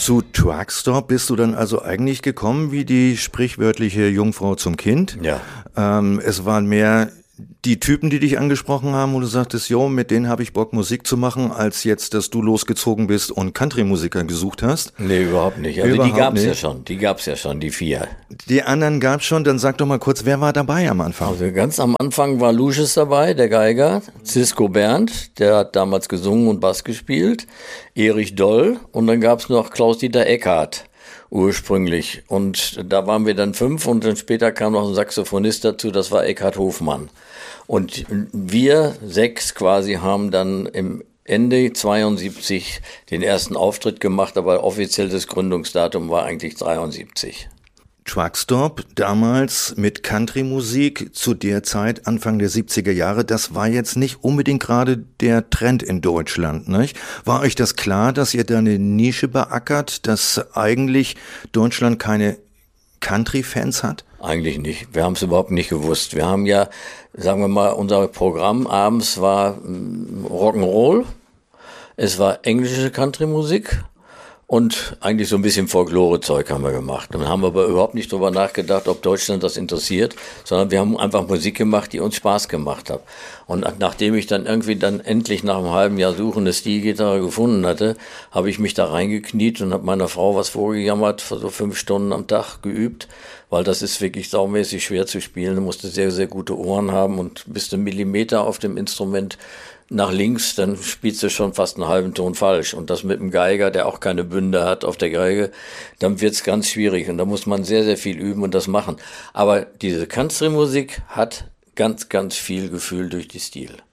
Zu Truckstop bist du dann also eigentlich gekommen wie die sprichwörtliche Jungfrau zum Kind. Ja. Es waren mehr die Typen, die dich angesprochen haben, wo du sagtest, jo, mit denen habe ich Bock, Musik zu machen, als jetzt, dass du losgezogen bist und Country-Musiker gesucht hast? Nee, überhaupt nicht. Also Überhaupt die gab's nicht. ja schon. Die gab's ja schon, die 4. Die anderen gab's schon, dann sag doch mal kurz, wer war dabei am Anfang? Also ganz am Anfang war Lucius dabei, der Geiger, Cisco Berndt, der hat damals gesungen und Bass gespielt, Erich Doll und dann gab's noch Klaus-Dieter Eckhardt ursprünglich. Und da waren wir dann 5 und dann später kam noch ein Saxophonist dazu, das war Eckhard Hofmann. Und wir 6 quasi haben dann im Ende 72 den ersten Auftritt gemacht, aber offiziell das Gründungsdatum war eigentlich 73. Truckstop, damals mit Country-Musik, zu der Zeit, Anfang der 70er Jahre, das war jetzt nicht unbedingt gerade der Trend in Deutschland, nicht? War euch das klar, dass ihr da eine Nische beackert, dass eigentlich Deutschland keine Country-Fans hat? Eigentlich nicht. Wir haben es überhaupt nicht gewusst. Wir haben ja, sagen wir mal, unser Programm abends war Rock'n'Roll, es war englische Country-Musik und eigentlich so ein bisschen Folklore-Zeug haben wir gemacht. Dann haben wir aber überhaupt nicht drüber nachgedacht, ob Deutschland das interessiert, sondern wir haben einfach Musik gemacht, die uns Spaß gemacht hat. Und nachdem ich dann irgendwie dann endlich nach einem halben Jahr Suchen eine Stilgitarre gefunden hatte, habe ich mich da reingekniet und habe meiner Frau was vorgejammert, für so 5 Stunden am Tag geübt, weil das ist wirklich saumäßig schwer zu spielen. Du musst sehr, sehr gute Ohren haben und bist du Millimeter auf dem Instrument nach links, dann spielst du schon fast einen halben Ton falsch. Und das mit dem Geiger, der auch keine Bünde hat auf der Geige, dann wird's ganz schwierig. Und da muss man sehr, sehr viel üben und das machen. Aber diese Country-Musik hat ganz, ganz viel Gefühl durch die Stil.